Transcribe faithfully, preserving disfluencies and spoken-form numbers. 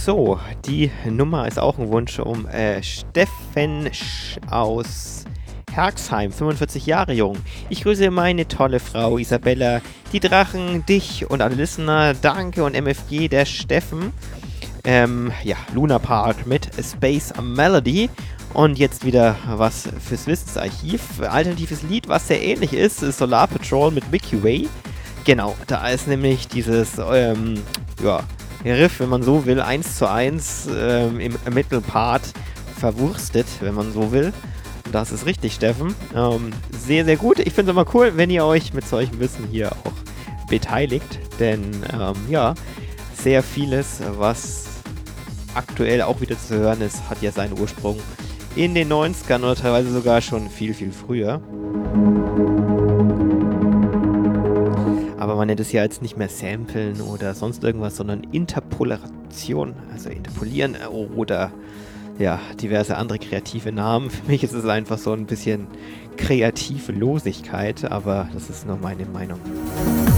So, die Nummer ist auch ein Wunsch um äh, Steffen Sch aus Herxheim, fünfundvierzig Jahre jung. Ich grüße meine tolle Frau Isabella, die Drachen, dich und alle Listener. Danke und M F G, der Steffen. Ähm, ja, Luna Park mit Space Melody. Und jetzt wieder was fürs Wissensarchiv. Alternatives Lied, was sehr ähnlich ist, ist Solar Patrol mit Milky Way. Genau, da ist nämlich dieses, ähm, ja, Riff, wenn man so will, eins zu eins ähm, im Mittelpart verwurstet, wenn man so will. Das ist richtig, Steffen. Ähm, sehr, sehr gut. Ich finde es immer cool, wenn ihr euch mit solchem Wissen hier auch beteiligt. Denn, ähm, ja, sehr vieles, was aktuell auch wieder zu hören ist, hat ja seinen Ursprung in den neunzigern oder teilweise sogar schon viel, viel früher. Aber man nennt es ja jetzt nicht mehr Samplen oder sonst irgendwas, sondern Interpolation, also interpolieren oder ja, diverse andere kreative Namen. Für mich ist es einfach so ein bisschen Kreativlosigkeit, aber das ist nur meine Meinung.